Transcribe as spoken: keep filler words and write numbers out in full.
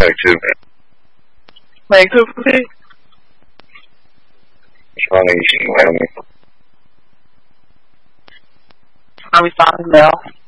activity. Activity? Responding to email me. I'm responding now.